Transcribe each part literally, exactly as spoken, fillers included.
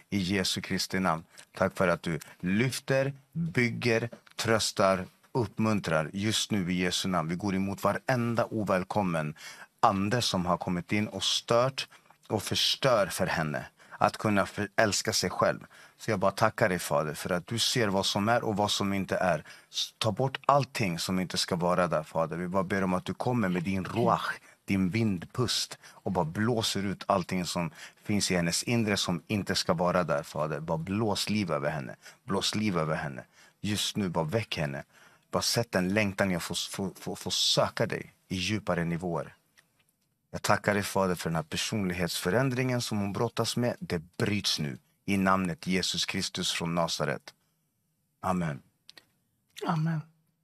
i Jesu Kristi namn. Tack för att du lyfter, bygger, tröstar, uppmuntrar just nu i Jesu namn. Vi går emot varenda ovälkommen ande som har kommit in och stört och förstör för henne att kunna älska sig själv. Så jag bara tackar dig, Fader, för att du ser vad som är och vad som inte är. Ta bort allting som inte ska vara där, Fader. Vi bara ber om att du kommer med din ruach, din vindpust, och bara blåser ut allting som finns i hennes inre som inte ska vara där, Fader. Bara blås liv över henne. Blås liv över henne. Just nu, bara väck henne. Bara sätt en längtan jag får, får, får, får söka dig i djupare nivåer. Jag tackar dig, Fader, för den här personlighetsförändringen som hon brottas med. Det bryts nu i namnet Jesus Kristus från Nasaret. Amen. Amen.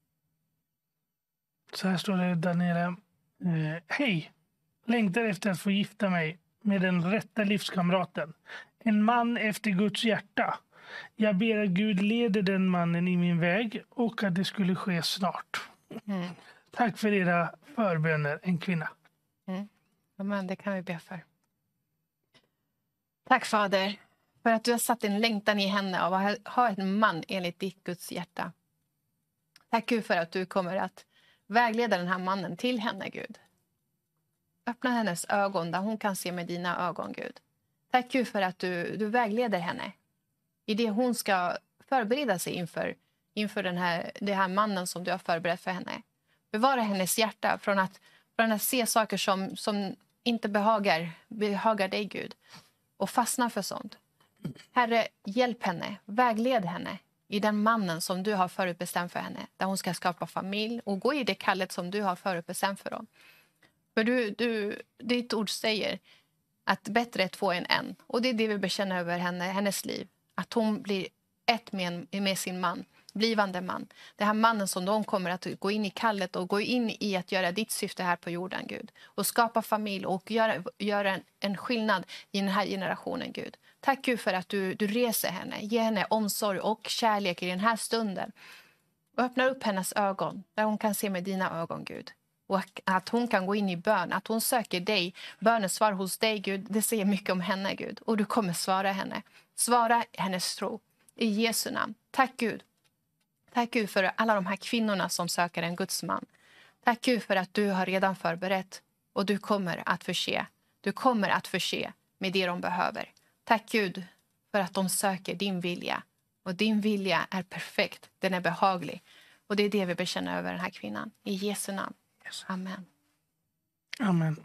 Så här står det, Daniela. Eh, Hej, längtar efter att få gifta mig med den rätta livskamraten. En man efter Guds hjärta. Jag ber att Gud leder den mannen i min väg och att det skulle ske snart. Mm. Tack för era förböner, en kvinna. Mm. Amen, det kan vi be för. Tack, Fader, för att du har satt en längtan i henne av att ha en man enligt ditt Guds hjärta. Tack, Gud, för att du kommer att vägleda den här mannen till henne, Gud. Öppna hennes ögon där hon kan se med dina ögon, Gud. Tack, Gud, för att du, du vägleder henne i det hon ska förbereda sig inför, inför den här, det här mannen som du har förberett för henne. Bevara hennes hjärta från att, från att se saker som, som inte behagar, behagar dig, Gud. Och fastna för sånt. Herre, hjälp henne, vägled henne i den mannen som du har förutbestämt för henne. Där hon ska skapa familj och gå i det kallet som du har förutbestämt för dem. För du, du, ditt ord säger att bättre är två än en. Och det är det vi bekänner över henne, hennes liv. Att hon blir ett med, med sin man, blivande man. Det här mannen som de kommer att gå in i kallet och gå in i att göra ditt syfte här på jorden, Gud. Och skapa familj och göra, göra en, en skillnad i den här generationen, Gud. Tack, Gud, för att du, du reser henne. Ge henne omsorg och kärlek i den här stunden. Och öppnar upp hennes ögon där hon kan se med dina ögon, Gud. Och att hon kan gå in i bön, att hon söker dig. Bönens svar hos dig, Gud, det säger mycket om henne, Gud. Och du kommer svara henne. Svara hennes tro. I Jesu namn. Tack, Gud. Tack, Gud, för alla de här kvinnorna som söker en Guds man. Tack, Gud, för att du har redan förberett. Och du kommer att förse. Du kommer att förse med det de behöver. Tack, Gud, för att de söker din vilja. Och din vilja är perfekt. Den är behaglig. Och det är det vi bekänner över den här kvinnan. I Jesu namn. Amen. Amen.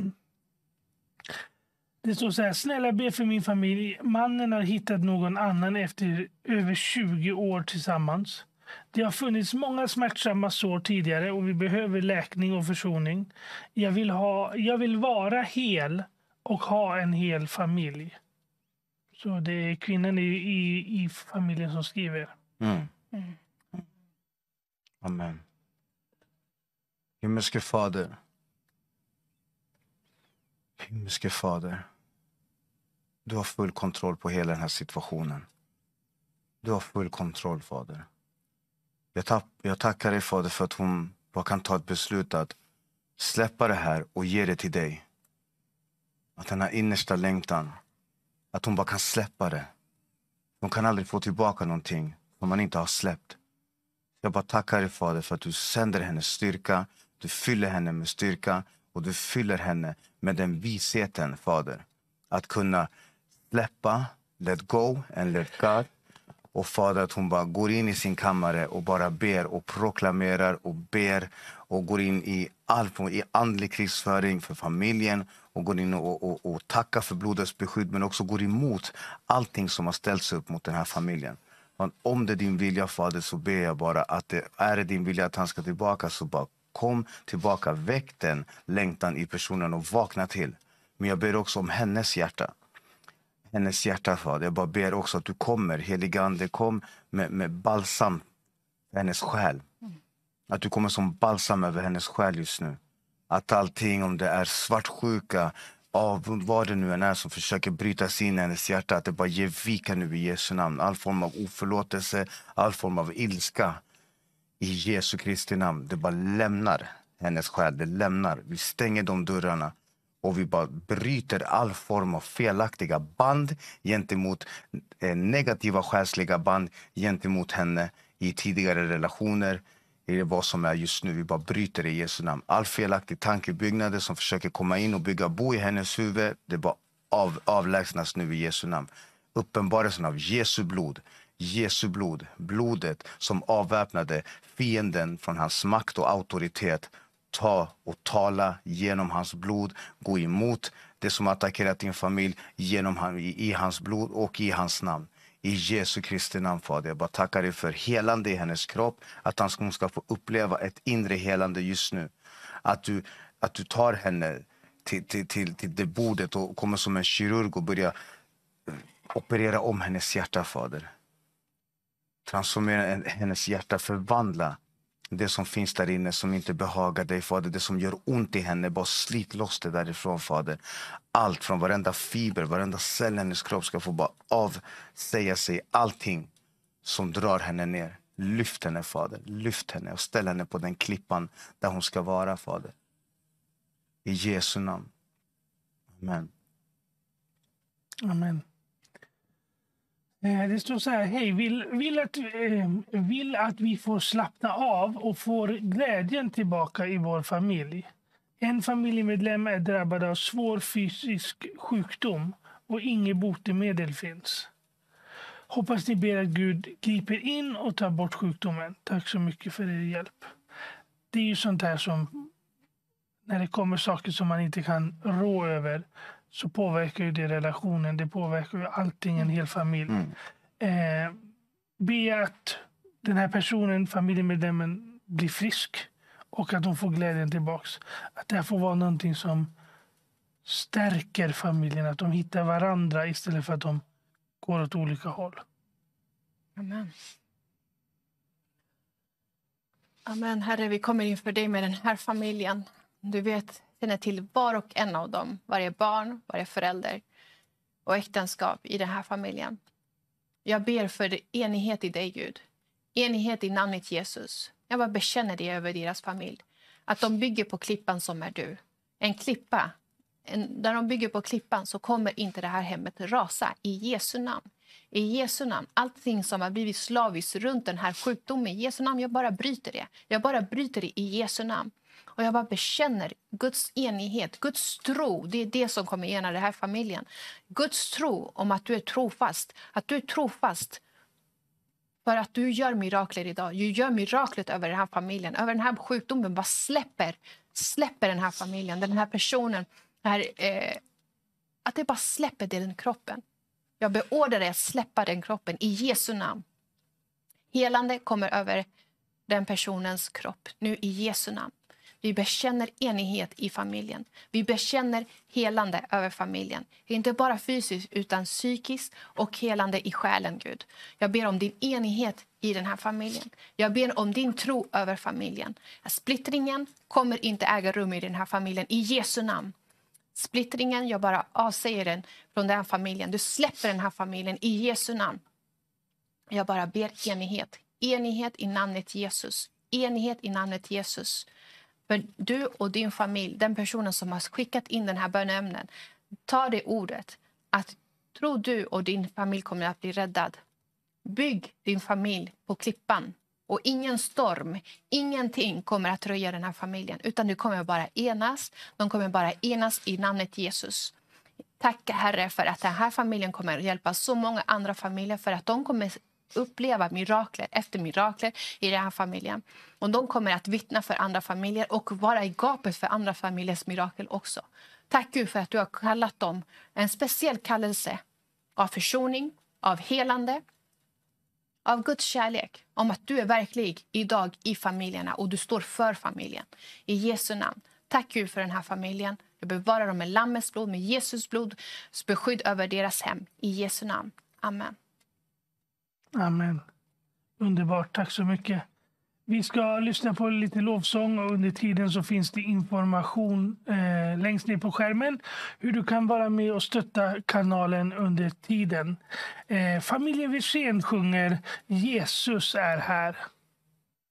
Det står så här: snälla be för min familj. Mannen har hittat någon annan efter över tjugo år tillsammans. Det har funnits många smärtsamma sår tidigare och vi behöver läkning och försoning. Jag vill, ha, jag vill vara hel och ha en hel familj. Så det är kvinnan i, i, i familjen som skriver. Mm. Mm. Amen. Himmelske Fader. Himmelske Fader. Du har full kontroll på hela den här situationen. Du har full kontroll, Fader. Jag, tapp, jag tackar dig, Fader, för att hon bara kan ta ett beslut att släppa det här och ge det till dig. Att den här innersta längtan, att hon bara kan släppa det. Hon kan aldrig få tillbaka någonting som man inte har släppt. Jag bara tackar dig, Fader, för att du sänder henne styrka. Du fyller henne med styrka och du fyller henne med den visheten, Fader. Att kunna släppa, let go and let God. Och Fader, att hon bara går in i sin kammare och bara ber och proklamerar och ber. Och går in i all i andlig krigsföring för familjen. Och går in och, och, och tackar för blodets beskydd. Men också går emot allting som har ställts upp mot den här familjen. Om det är din vilja, Fader, så ber jag bara att det är det din vilja att han ska tillbaka, så bara kom tillbaka, väck den längtan i personen och vakna till. Men jag ber också om hennes hjärta. Hennes hjärta, Fader. Jag bara ber också att du kommer, heligande, kom med, med balsam för hennes själ. Att du kommer som balsam över hennes själ just nu. Att allting, om det är svartsjuka, av vad det nu än är som försöker bryta sig in i hennes hjärta, att det bara ger vika nu i Jesu namn. All form av oförlåtelse, all form av ilska i Jesu Kristi namn. Det bara lämnar hennes själ, det lämnar. Vi stänger de dörrarna Och vi bara bryter all form av felaktiga band gentemot eh, negativa själsliga band gentemot henne i tidigare relationer. I det vad som är just nu. Vi bara bryter det i Jesu namn. All felaktig tankebyggnader som försöker komma in och bygga bo i hennes huvud. Det bara av, avlägsnas nu i Jesu namn. Uppenbarelsen av Jesu blod. Jesu blod. Blodet som avväpnade fienden från hans makt och auktoritet. Ta och tala genom hans blod. Gå emot det som attackerat din familj genom han, i, i hans blod och i hans namn. I Jesu Kristi namn, Fader. Jag bara tackar dig för helande i hennes kropp. Att hon ska få uppleva ett inre helande just nu. Att du, att du tar henne till, till, till, till det bordet och kommer som en kirurg och börjar operera om hennes hjärta, Fader. Transformera hennes hjärta, förvandla det som finns där inne som inte behagar dig, Fader. Det som gör ont i henne, bara slit loss det därifrån, Fader. Allt från varenda fiber, varenda cell i hennes kropp ska få bara avsäga sig allting som drar henne ner. Lyft henne, Fader. Lyft henne och ställ henne på den klippan där hon ska vara, Fader. I Jesu namn. Amen. Amen. Det står så här: hej, vill, vill, att, eh, vill att vi får slappna av och får glädjen tillbaka i vår familj. En familjemedlem är drabbad av svår fysisk sjukdom och inget botemedel finns. Hoppas ni ber att Gud griper in och tar bort sjukdomen. Tack så mycket för er hjälp. Det är ju sånt här som, när det kommer saker som man inte kan rå över, så påverkar ju det relationen. Det påverkar ju allting, en hel familj. Mm. Eh, be att den här personen, familjemedlemmen, blir frisk. Och att de får glädjen tillbaks. Att det här får vara någonting som stärker familjen. Att de hittar varandra istället för att de går åt olika håll. Amen. Amen, Herre, vi kommer inför dig med den här familjen. Du vet, känner till var och en av dem. Varje barn, varje förälder och äktenskap i den här familjen. Jag ber för enighet i dig, Gud. Enighet i namnet Jesus. Jag bara bekänner det över deras familj. Att de bygger på klippan som är du. En klippa. En, där de bygger på klippan så kommer inte det här hemmet rasa. I Jesu namn. I Jesu namn. Allting som har blivit slaviskt runt den här sjukdomen. I Jesu namn. Jag bara bryter det. Jag bara bryter det i Jesu namn. Och jag bara bekänner Guds enighet, Guds tro. Det är det som kommer ena den här familjen. Guds tro om att du är trofast. Att du är trofast. För att du gör mirakler idag. Du gör miraklet över den här familjen. Över den här sjukdomen. Bara släpper. Släpper den här familjen. Den här personen. Här, eh, att det bara släpper den kroppen. Jag beordrar dig att släppa den kroppen. I Jesu namn. Helande kommer över den personens kropp. Nu i Jesu namn. Vi bekänner enighet i familjen. Vi bekänner helande över familjen. Inte bara fysiskt utan psykiskt och helande i själen, Gud. Jag ber om din enighet i den här familjen. Jag ber om din tro över familjen. Splittringen kommer inte äga rum i den här familjen. I Jesu namn. Splittringen, jag bara avsäger den från den här familjen. Du släpper den här familjen i Jesu namn. Jag bara ber enighet. Enighet i namnet Jesus. Enighet i namnet Jesus. För du och din familj, den personen som har skickat in den här böneämnen, ta det ordet att tro du och din familj kommer att bli räddad. Bygg din familj på klippan och ingen storm, ingenting kommer att röja den här familjen utan du kommer bara enas, de kommer bara enas i namnet Jesus. Tack Herre för att den här familjen kommer att hjälpa så många andra familjer för att de kommer uppleva mirakler efter mirakler i den här familjen. Och de kommer att vittna för andra familjer och vara i gapet för andra familjers mirakel också. Tack Gud för att du har kallat dem en speciell kallelse av försoning, av helande, av Guds kärlek. Om att du är verklig idag i familjerna och du står för familjen. I Jesu namn. Tack Gud för den här familjen. Jag bevarar dem med Lammets blod, med Jesus blod. Beskydd över deras hem. I Jesu namn. Amen. Amen. Underbart, tack så mycket. Vi ska lyssna på lite lovsång och under tiden så finns det information eh, längst ner på skärmen hur du kan vara med och stötta kanalen under tiden. Eh, familjen Wirsén sjunger Jesus är här.